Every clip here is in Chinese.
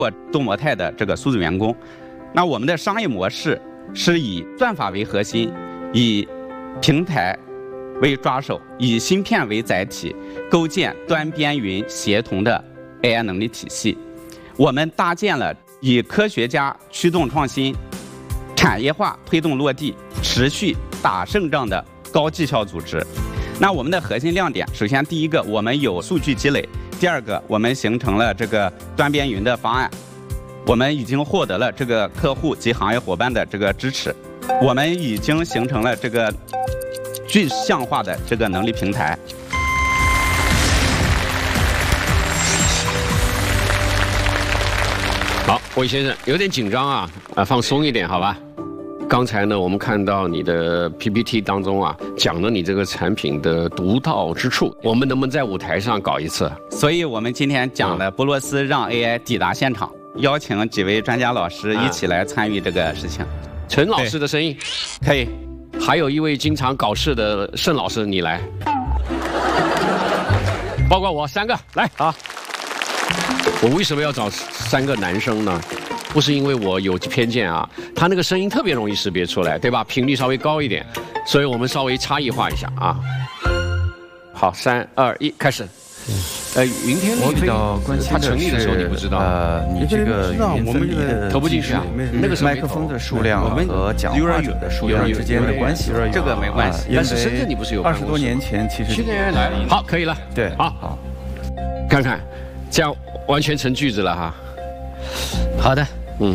或多模态的这个数字员工。那我们的商业模式是以算法为核心，以平台为抓手，以芯片为载体，构建端边云协同的 AI 能力体系。我们搭建了以科学家驱动创新、产业化推动落地、持续打胜仗的高绩效组织。那我们的核心亮点，首先第一个，我们有数据积累；第二个，我们形成了这个端边云的方案，我们已经获得了这个客户及行业伙伴的这个支持，我们已经形成了这个具象化的这个能力平台。 好，魏先生有点紧张啊，放松一点，好吧？刚才呢，我们看到你的 PPT 当中啊，讲了你这个产品的独到之处，我们能不能在舞台上搞一次？ 所以我们今天讲了博洛斯让 AI 抵达现场，邀请几位专家老师一起来参与这个事情。 陈老师的声音可以， 还有一位经常搞事的盛老师，你来，包括我3个来啊。我为什么要找3个男生呢？不是因为我有偏见啊，他那个声音特别容易识别出来，对吧？频率稍微高一点，所以我们稍微差异化一下啊。好，3、2、1，开始。云天丽， 我比较关心他成立的时候你不知道？ 你这个语音分离的投不进去啊？那个麦克风的数量和讲话者的数量之间的关系， 这个没关系。 但是深圳你不是有 20多年前其实好，可以了。 对， 好，看看，这样完全成句子了哈。 好的，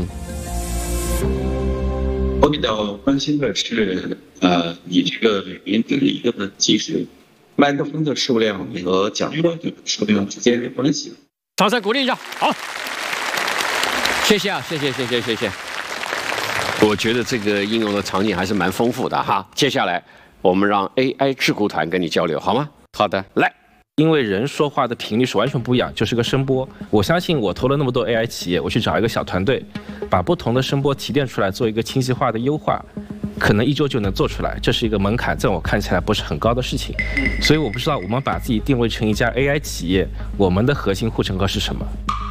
我比较关心的是，你这个语音分离的技术，麦克风的数量和讲话者的数量之间的关系。 掌声鼓励一下，好，谢谢啊，谢谢。我觉得这个应用的场景还是蛮丰富的哈。接下来我们让 AI 智库团跟你交流好吗？ 好的， 来。 因为人说话的频率是完全不一样，就是个声波。我相信我投了那么多 AI 企业，我去找一个小团队，把不同的声波提炼出来，做一个清晰化的优化，可能1周就能做出来。这是一个门槛，在我看起来不是很高的事情。所以我不知道我们把自己定位成一家 AI 企业，我们的核心护城河是什么？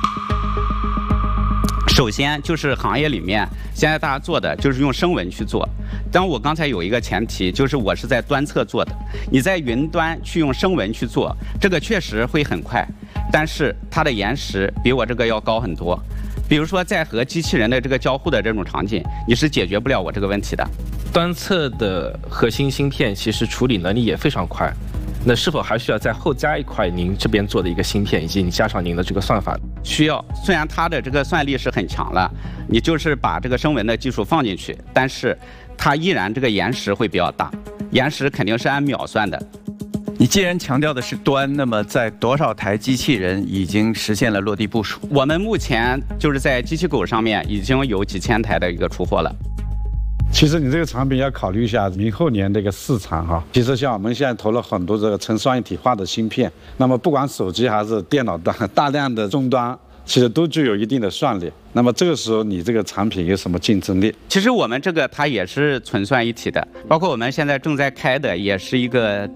首先就是行业里面现在大家做的就是用声纹去做，但我刚才有一个前提，就是我是在端侧做的，你在云端去用声纹去做，这个确实会很快，但是它的延时比我这个要高很多。比如说在和机器人的这个交互的这种场景，你是解决不了我这个问题的。 端侧的核心芯片其实处理能力也非常快，那是否还需要在后加一块您这边做的一个芯片，以及你加上您的这个算法？ 需要，虽然它的这个算力是很强了，你就是把这个声纹的技术放进去，但是它依然这个延时会比较大，延时肯定是按秒算的。 你既然强调的是端，那么在多少台机器人已经实现了落地部署？ 我们目前就是在机器狗上面已经有几千台的一个出货了。 其实你这个产品要考虑一下明后年的一个市场哈。其实像我们现在投了很多这个成双一体化的芯片，那么不管手机还是电脑端，大量的终端其实都具有一定的算力。那么这个时候你这个产品有什么竞争力？ 其实我们这个它也是存算一体的，包括我们现在正在开的也是一个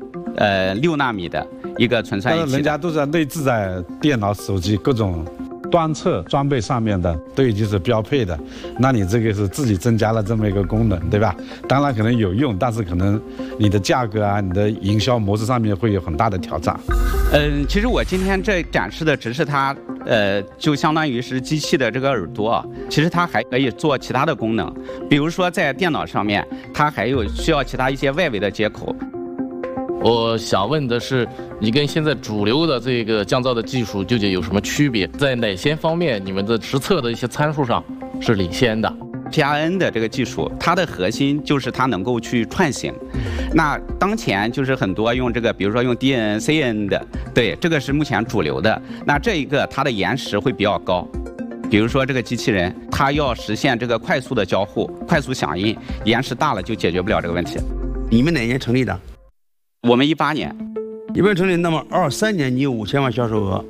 6纳米的一个存算一体的。 人家都在内置在电脑、手机各种端侧装备上面的，都已经是标配的。那你这个是自己增加了这么一个功能，对吧？当然可能有用，但是可能你的价格啊、你的营销模式上面会有很大的挑战。 其实我今天这展示的只是它，就相当于是机器的这个耳朵，其实它还可以做其他的功能，比如说在电脑上面，它还有需要其他一些外围的接口。 我想问的是，你跟现在主流的这个降噪的技术究竟有什么区别？在哪些方面你们的实测的一些参数上是领先的 ？PRN 的这个技术，它的核心就是它能够去串行。那当前就是很多用这个，比如说用 DN、CN 的，对，这个是目前主流的。那这一个它的延时会比较高。比如说这个机器人，它要实现这个快速的交互、快速响应，延时大了就解决不了这个问题。 你们哪年成立的？ 我们18年。 18年成立，那么23年你有5000万销售额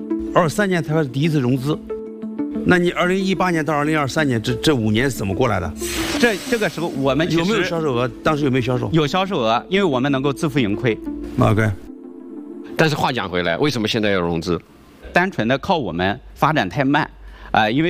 ，23年才开始第一次融资。那你2018年到2023年这5年是怎么过来的？ 这个时候我们有没有销售额？当时有没有销售？ 有销售额，因为我们能够自负盈亏。 OK。 但是话讲回来，为什么现在要融资？ 单纯的靠我们发展太慢， 因为